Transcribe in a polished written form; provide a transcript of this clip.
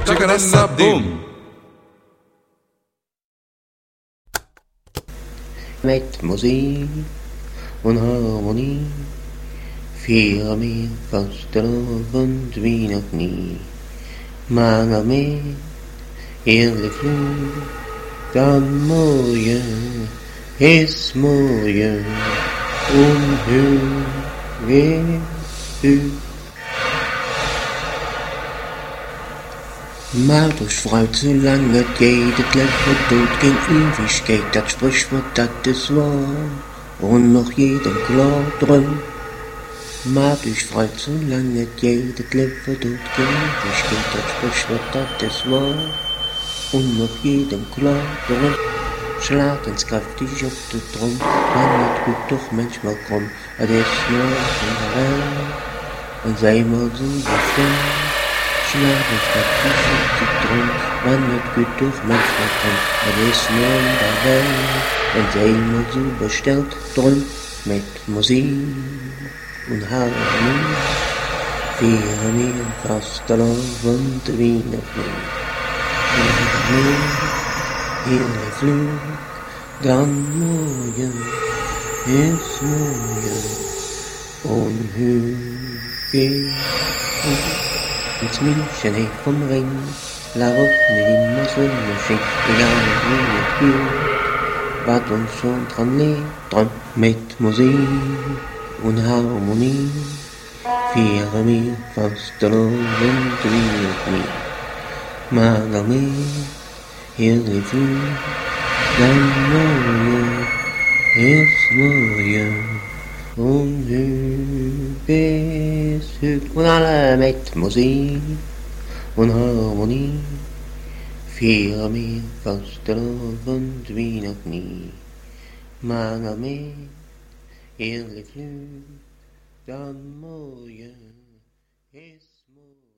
Chickarassa boom. Met muziek en harmonie vieren meer vastelovend wie nog niet. Maar nog meer eerlijk vloed, dan mooie is mooie. Onheus weer u. Maar dus fruit, zolang het geht, het leven dood geen Ewigkeit, dat Sprichwort, dat ist wahr, und noch jedem klar drum. Maar dus fruit, zolang het geht, het leven dood geen Ewigkeit, dat Sprichwort, dat ist wahr, und noch jedem klar drum. Slaat eens krachtig op de trom, maar het goed toch manchmal krom, het is nooit in de wijn, en zij maar zo bevrijd. Slaat eens krachtig op de trom, maar het goed toch manchmal krom, het is nooit in de wijn, en zij maar zo besteld drom, met muziek en harmonie, vieren meer vastelovend wie nog niet. Meer heerlijk vlug, dan mooie is mooie, onheugig. Het München heeft vom Ring, waarop nu immer Sonnenschein, egal wie het geht, wat ons schon dran lebt, dran met muziek en harmonie, vieren wir vastelovend wie nog niet, maar nog meer. Heerlijk vloed, dan mooie is mooie, onheugig is het. En alle met muziek en harmonie, vieren meer vastelovend wie nog niet. Maar nog meer, heerlijk vloed, dan mooie is mooie.